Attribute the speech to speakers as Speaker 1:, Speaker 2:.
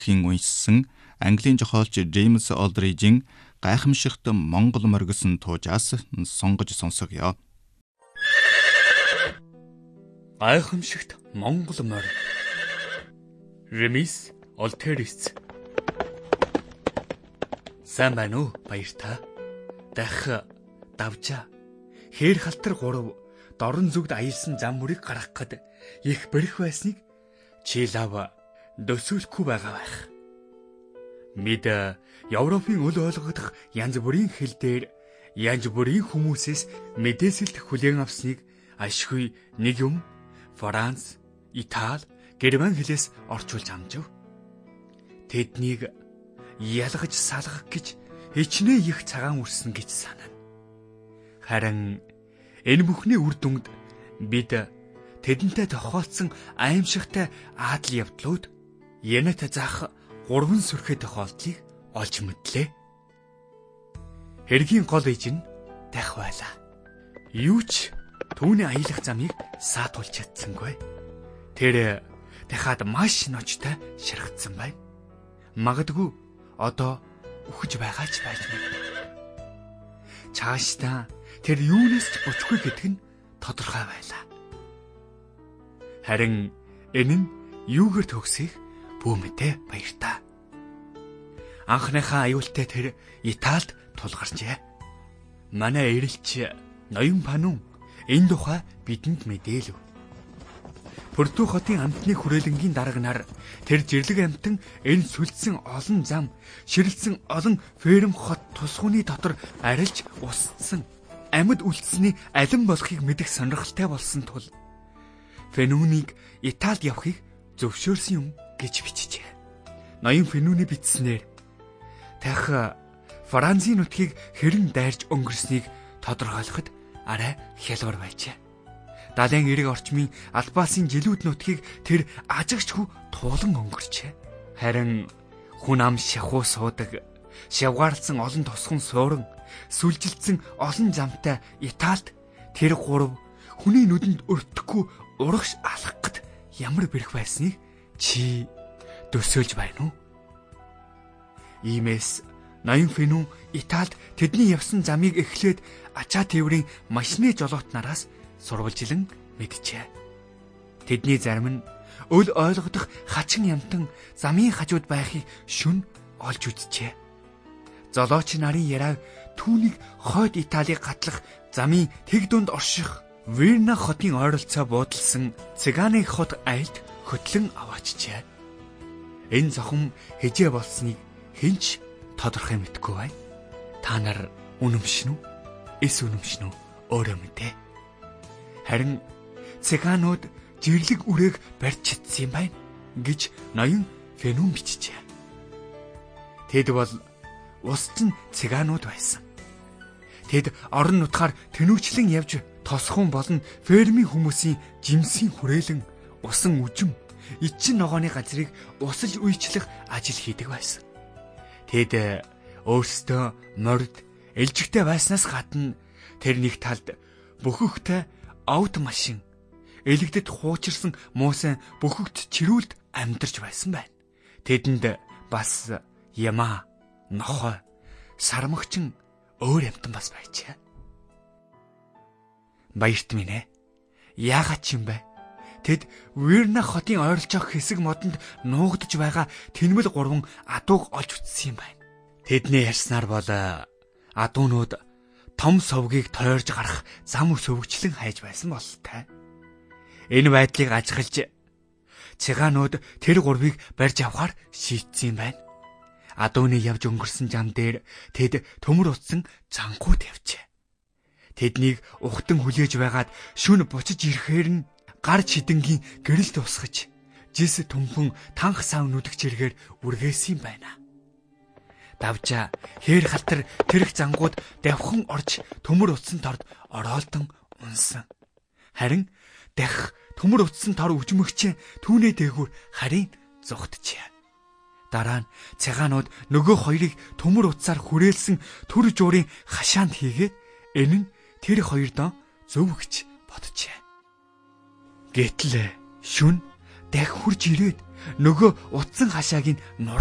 Speaker 1: хийн уншсан Английн зохиолч Джеймс Олдрижийн гайхамшигт Монгол моргисон туужаас сонгож сонсогё.
Speaker 2: Гайхамшигт Монгол морь. Ремис Олтерис. Сайн байна уу баяртай. Дах давжа. Хээр халтар 3 дорн зүгд аялсан зам мөрийг гаргахад их бэрх байсныг чи лав дөсөөлөхгүй байгаа байх. Мэд Европын үл ойлгох янз бүрийн хэл дээр янз бүрийн хүмүүсээс мэдээсэлт хүлээн авсныг ашгүй нэг юм Франц, Итали, Герман хэлээс орчуулж амжив. Тэднийг ялгаж салгах гэж хичнээн их цагаан үрсэн гэж санана. Харин энэ бүхний үр дүнд бид тэдэнтэй тохиолдсон аимшигтай аадал явдлууд янат заах 3 сүрхэ тохиолдлыг олж мэдлээ. Хэргийн гол ээж нь тах байлаа. Юу ч түүний аялах замыг саатуулж чадсангүй. Тэр дахиад маш ночтой ширхтсан байна. Магадгүй одоо үхэж байгаа ч байж магадгүй. Цаашдаа тэр юунаас ч бочгүй гэдэг нь тодорхой байлаа. Харин энэ нь юугаар төгсөх бүү мэдээ баяртай. Анхныхаа аюултай тэр Италид тулгарчээ. Манай эрэлч ноён Панун энэ тухай бидэнд мэдээлв. Порту хотын амтны хүрээлэнгийн дарганаар тэр жирлэг амтан энэ сүлдсэн олон зам, ширэлсэн олон ферм хот тусгууны дотор арилж устсан амьд үлдсэний алин болохыг мэдэх сонирхолтой болсон тул Фенунийг Италид явахыг зөвшөөрсөн юм гэж бичжээ. Ноён Фенуны бичснээр тах Францын нутгийг хэрэн дайрч өнгөрснийг тодорхойлоход арай хялбар байжээ. Далайн эрэг орчмын Албасын жилүүд нутгийг тэр ажигчгүй туулан өнгөрчээ. Харин хүн ам шахуу суудаг, шавгаарлсан олон тосгон сууран, сүлжилдсэн олон замтай Италид тэр 3 хүний нүдэнд өртөхгүй урагш алах гэд ямар бэрх байсныг чи төсөөлж байна уу? Иймээс ноён Фенун Италид тэдний явсан замыг эхлээд ачаа тээврийн машины жолоотнараас сурвалжлан мэджээ. Тэдний зарим нь өл ойлгодох хачин ямтан замын хажууд байхыг шүн олж үзжээ. Золооч нарын яраа түүнийг хойд Италиг гатлах замын тэг дунд орших Верна хотын ойролцоо буудалсан Циганы хот айлд хөтлөн аваачжээ. Энэ зохим хэжээ болсныг хинч тодорхой мэдгүй бай. Та нар үнэмшин үү? Эс үнэмшин үү? Өөрөө мэдээ. Харин Циганууд жирлэг үрээг барьж чадсан юм байна гэж ноён Фенун бичжээ. Тэд бол усчин Циганууд байсан. Тэд орон нутгаар тэнүүчлэн явж тосхон болон фермийн хүмүүсийн жимсийн хүрээлэн усан үжим эчин ногооны газрыг усалж үйчлэх ажил хийдэг байсан. Тэд өөрсдөө морд элжигтэй байснаас гадна тэр нэг талд бөхөхтэй авто машин элэгдэд хуучирсан муусан бөхөгт чирүүлд амьдарч байсан байна. Тэдэнд бас ямаа, нохой, сармагчин өөр амтан бас байжээ. Баярт минь ээ. Яагаад ч юм бэ? Тэд Верна хотын ойролцоох хэсэг модонд нуугдж байгаа тэнмэл 3 адууг олж үтсэн юм байна. Тэдний ярьснаар бол адуунууд том совгийг тойрж гарах зам сөвгчлэн хайж байсан бололтой. Энэ байдлыг ажиглаж Циганууд тэр 3-ыг барьж авахар шийдсэн юм байна. Адууны явж өнгөрсөн зам дээр тэд төмөр утсан цанхууд явжээ. Тэднийг ухтан хүлээж байгаад шүн бочиж ирэхээр нь гар чидэнгийн гэрэлд усгаж жис төмпөн танх сав нүдгчэргээр үргээсэн байна. Давжа хээр халтар тэрх зангууд давхан орж төмөр утсан торд ороолтон унсан. Харин дах төмөр утсан тор үжмөгчээ түүний дээгүүр харин зүгтжээ. Дараа нь Циганууд нөгөө хоёрыг төмөр утсаар хүрээлсэн төр жуурын хашаанд хийгээд энэ нь тэр хоёр доо зөв гэж боджээ. Гэтэл шүн дах хурж ирээд нөгөө утсан хашааг нь